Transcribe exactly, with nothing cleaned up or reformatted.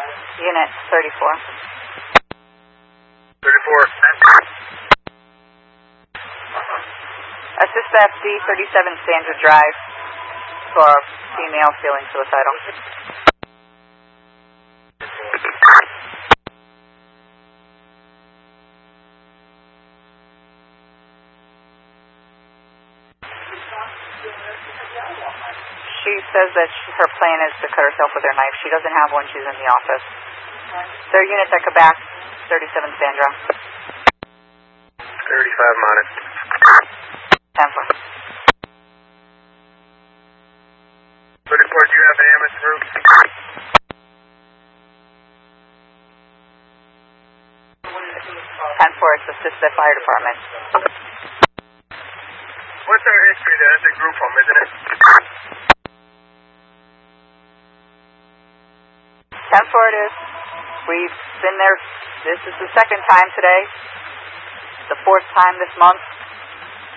Unit thirty-four. thirty-four. Assist F D thirty-seven Sandra Drive for a female feeling suicidal. She says that she, her plan is to cut herself with her knife. She doesn't have one. She's in the office. Their units at Quebec, thirty-seven Sandra. thirty-five minus. ten four. thirty-four, do you have the ambulance group? ten four, it's assist the fire department. What's our history there? That's a group home, isn't it? ten four it is. We've been there. This is the second time today. The fourth time this month.